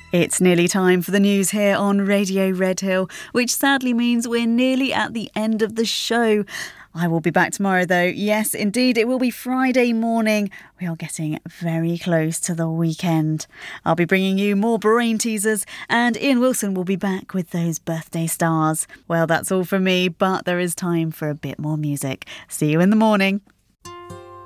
It's nearly time for the news here on Radio Redhill, which sadly means we're nearly at the end of the show. I will be back tomorrow though. Yes, indeed, it will be Friday morning. We are getting very close to the weekend. I'll be bringing you more brain teasers and Ian Wilson will be back with those birthday stars. Well, that's all from me, but there is time for a bit more music. See you in the morning.